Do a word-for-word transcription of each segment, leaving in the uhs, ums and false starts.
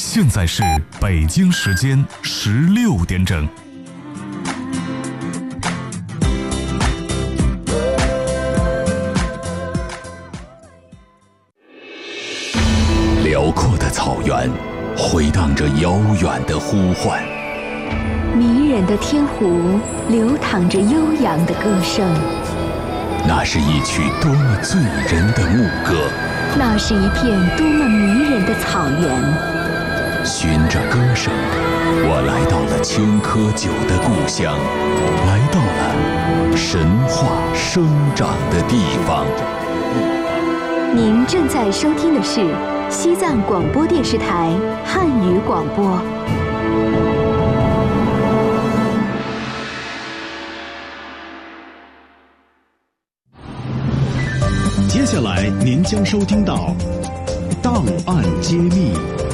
现在是北京时间十六点整。 辽阔的草原回荡着遥远的呼唤， 迷人的天湖流淌着悠扬的歌声。 那是一曲多么醉人的牧歌， 那是一片多么迷人的草原。 循着歌声，我来到了青稞酒的故乡，来到了神话生长的地方。 您正在收听的是西藏广播电视台汉语广播。 接下来您将收听到《档案揭秘》。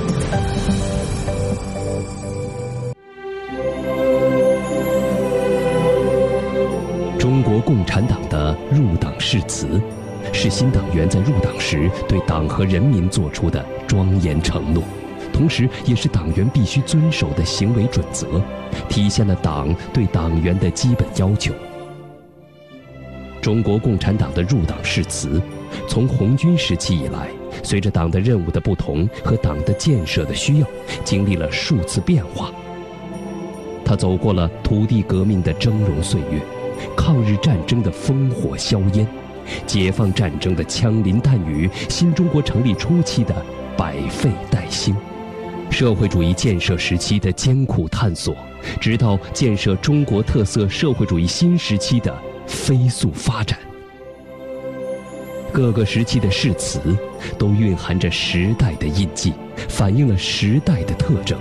中国共产党的入党誓词，是新党员在入党时对党和人民做出的庄严承诺，同时也是党员必须遵守的行为准则，体现了党对党员的基本要求。中国共产党的入党誓词，从红军时期以来，随着党的任务的不同和党的建设的需要，经历了数次变化。他走过了土地革命的峥嵘岁月，抗日战争的烽火硝烟，解放战争的枪林弹雨，新中国成立初期的百废待兴，社会主义建设时期的艰苦探索，直到建设中国特色社会主义新时期的飞速发展。各个时期的誓词都蕴含着时代的印记，反映了时代的特征。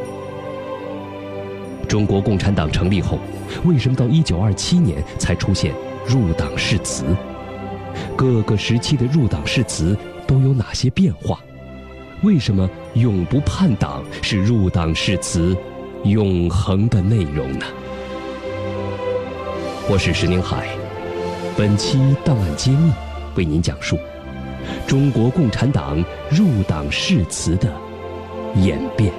中国共产党成立后，为什么到一九二七年才出现入党誓词？各个时期的入党誓词都有哪些变化？为什么永不叛党是入党誓词永恒的内容呢？我是石宁海，本期档案揭秘为您讲述中国共产党入党誓词的演变。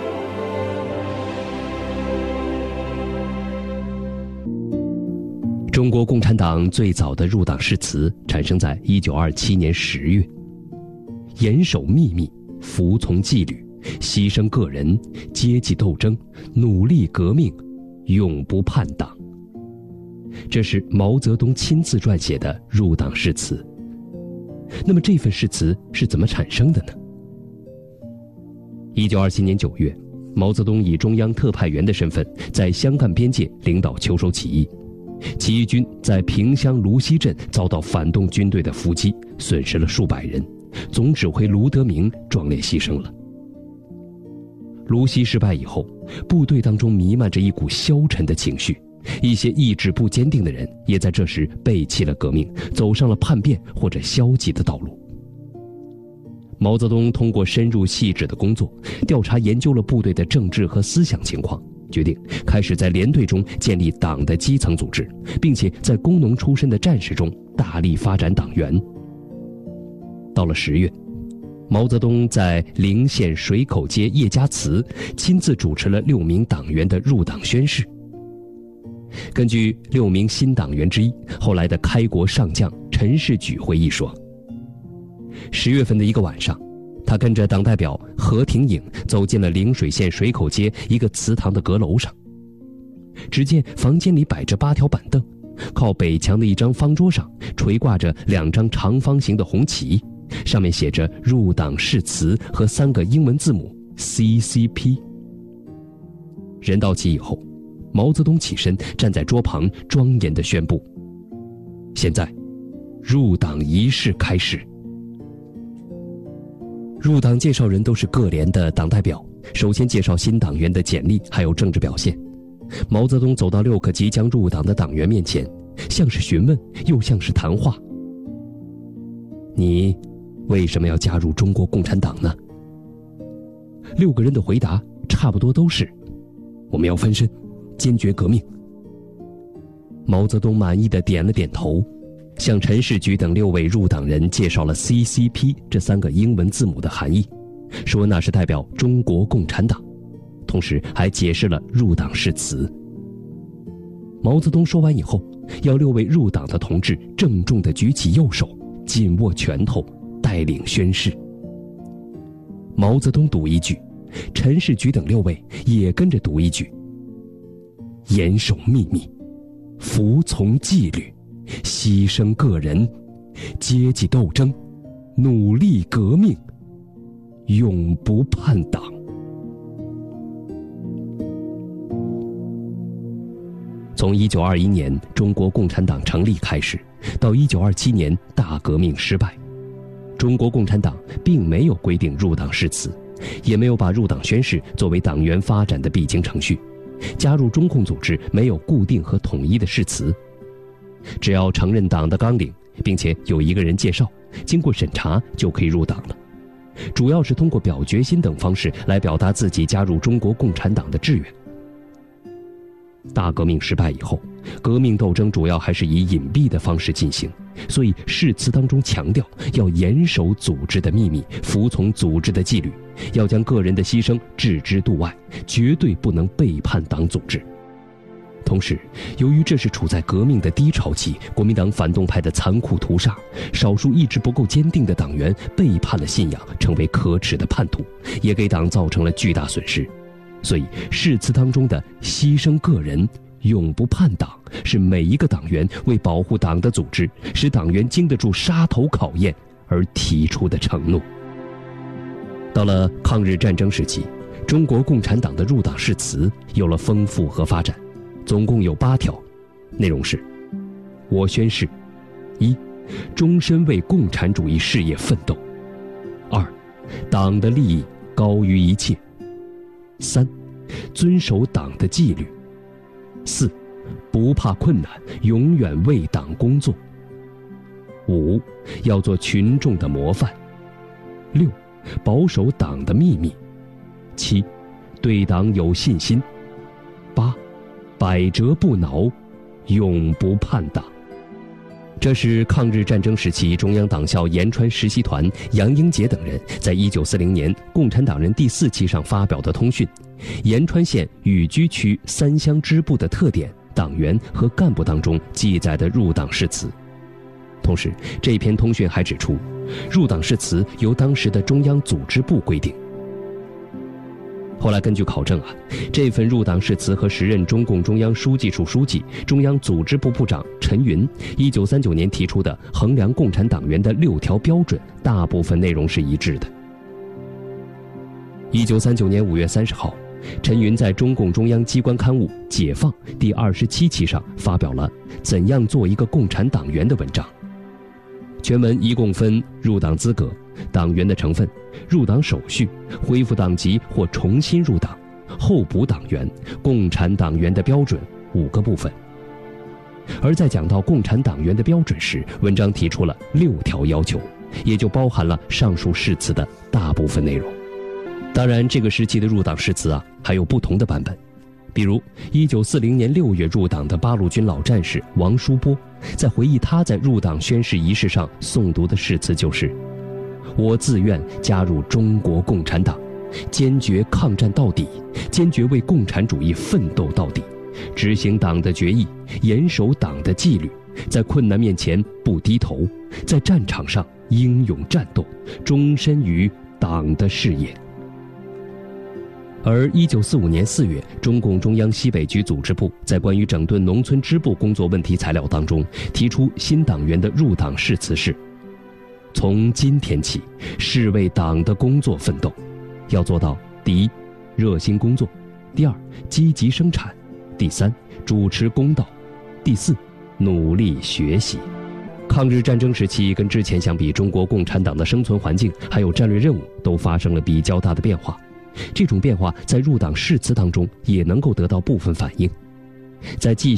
中国共产党最早的入党誓词产生在一九二七年十月，严守秘密，服从纪律，牺牲个人，阶级斗争，努力革命，永不叛党。这是毛泽东亲自撰写的入党誓词。那么这份誓词是怎么产生的呢？一九二七年九月，毛泽东以中央特派员的身份在湘赣边界领导秋收起义，起义军在萍乡芦溪镇遭到反动军队的伏击，损失了数百人，总指挥卢德铭壮烈牺牲了。芦溪失败以后，部队当中弥漫着一股消沉的情绪，一些意志不坚定的人也在这时背弃了革命，走上了叛变或者消极的道路。毛泽东通过深入细致的工作，调查研究了部队的政治和思想情况，决定开始在连队中建立党的基层组织，并且在工农出身的战士中大力发展党员。到了十月，毛泽东在陵县水口街叶家祠亲自主持了六名党员的入党宣誓。根据六名新党员之一后来的开国上将陈士举回忆说，十月份的一个晚上，他跟着党代表何廷颖走进了陵水县水口街一个祠堂的阁楼上，只见房间里摆着八条板凳，靠北墙的一张方桌上垂挂着两张长方形的红旗，上面写着入党誓词和三个英文字母 C C P。 人到齐以后，毛泽东起身站在桌旁庄严地宣布，现在入党仪式开始。入党介绍人都是各连的党代表，首先介绍新党员的简历还有政治表现。毛泽东走到六个即将入党的党员面前，像是询问又像是谈话。你为什么要加入中国共产党呢？六个人的回答差不多都是，我们要翻身，坚决革命。毛泽东满意地点了点头，向陈士举等六位入党人介绍了 C C P 这三个英文字母的含义， 说那是代表中国共产党，同时还解释了入党誓词。毛泽东说完以后，要六位入党的同志郑重地举起右手，紧握拳头，带领宣誓。毛泽东读一句，陈士菊等六位也跟着读一句：严守秘密，服从纪律，牺牲个人，阶级斗争，努力革命，永不叛党。从一九二一年中国共产党成立开始，到一九二七年大革命失败，中国共产党并没有规定入党誓词，也没有把入党宣誓作为党员发展的必经程序。加入中共组织没有固定和统一的誓词，只要承认党的纲领，并且有一个人介绍，经过审查就可以入党了。主要是通过表决心等方式来表达自己加入中国共产党的志愿。大革命失败以后，革命斗争主要还是以隐蔽的方式进行，所以誓词当中强调要严守组织的秘密，服从组织的纪律，要将个人的牺牲置之度外，绝对不能背叛党组织。同时，由于这是处在革命的低潮期，国民党反动派的残酷屠杀，少数意志不够坚定的党员背叛了信仰，成为可耻的叛徒，也给党造成了巨大损失。所以誓词当中的牺牲个人，永不叛党，是每一个党员为保护党的组织，使党员经得住杀头考验而提出的承诺。到了抗日战争时期，中国共产党的入党誓词有了丰富和发展，总共有八条，内容是：我宣誓，一，终身为共产主义事业奋斗；二，党的利益高于一切；三，遵守党的纪律；四，不怕困难，永远为党工作；五，要做群众的模范；六，保守党的秘密；七，对党有信心；八，百折不挠，永不叛党。这是抗日战争时期中央党校延川实习团杨英杰等人在一九四零年共产党人第四期上发表的通讯，延川县雨居区三乡支部的特点、党员和干部当中记载的入党誓词。同时，这篇通讯还指出，入党誓词由当时的中央组织部规定。后来根据考证啊，这份入党誓词和时任中共中央书记处书记、中央组织部部长陈云一九三九年提出的衡量共产党员的六条标准，大部分内容是一致的。一九三九年五月三十号，陈云在中共中央机关刊物《解放》第二十七期上发表了《怎样做一个共产党员》的文章。全文一共分入党资格、党员的成分、入党手续、恢复党籍或重新入党、候补党员、共产党员的标准五个部分。而在讲到共产党员的标准时，文章提出了六条要求，也就包含了上述誓词的大部分内容。当然，这个时期的入党誓词啊，还有不同的版本。比如一九四零年六月入党的八路军老战士王书波，在回忆他在入党宣誓仪式上诵读的誓词就是：我自愿加入中国共产党，坚决抗战到底，坚决为共产主义奋斗到底，执行党的决议，严守党的纪律，在困难面前不低头，在战场上英勇战斗，终身于党的事业。而一九四五年四月，中共中央西北局组织部在关于整顿农村支部工作问题材料当中提出新党员的入党誓词是：从今天起，誓为党的工作奋斗，要做到第一，热心工作；第二，积极生产；第三，主持公道；第四，努力学习。抗日战争时期跟之前相比，中国共产党的生存环境还有战略任务都发生了比较大的变化。这种变化在入党誓词当中也能够得到部分反映。在继续